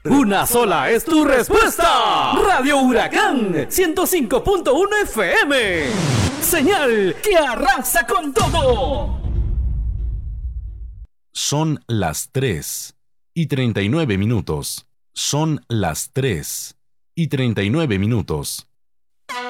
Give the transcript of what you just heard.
Una sola es tu respuesta. Radio Huracán 105.1 FM. Señal que arrasa con todo. Son las 3:39. Son las 3:39.